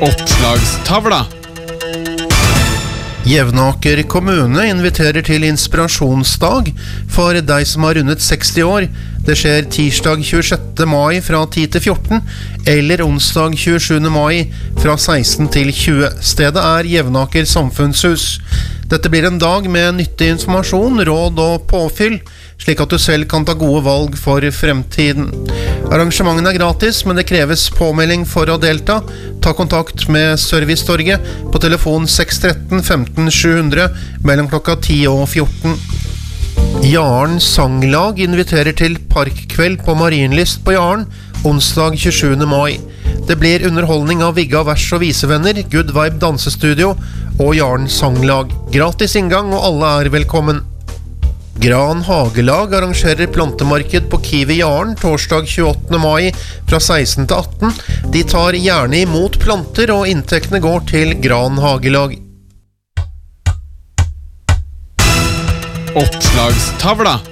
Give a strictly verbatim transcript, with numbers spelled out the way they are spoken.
Oppslagstavla. Jevnaker kommune inviterer til inspirasjonsdag for deg som har rundet seksti år. Det skjer tirsdag tjuesjette mai fra ti til fjorten, eller onsdag tjuesjuende mai fra seksten til tjue. Stedet er Jevnaker samfunnshus. Dette blir en dag med nyttig informasjon, råd og påfyll, slik at du selv kan ta gode valg for fremtiden. Arrangementen er gratis, men det kreves påmelding for å delta. Ta kontakt med Servicetorget på telefon seks ett tre femten sju hundre mellom klokka ti og fjorten. Jaren Sanglag inviterer til parkkveld på Marienlyst på Jaren, onsdag tjuesjuende mai. Det blir underholdning av Vigga Vers og Visevenner, Good Vibe Dansestudio og Jaren Sanglag. Gratis inngang, og alle er velkommen. Gran Hagelag arrangerer plantemarked på Kiwi Jaren torsdag tjueåttende mai fra seksten til atten. De tar gjerne imot planter, og inntektene går til Gran Hagelag. Oppslagstavla.